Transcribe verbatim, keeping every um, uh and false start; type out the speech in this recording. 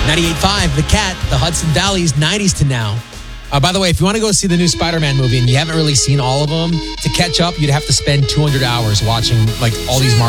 ninety-eight point five, The Cat, the Hudson Valley's nineties to now. Uh, by the way, if you want to go see the new Spider-Man movie and you haven't really seen all of them, to catch up, you'd have to spend two hundred hours watching like all these Marvel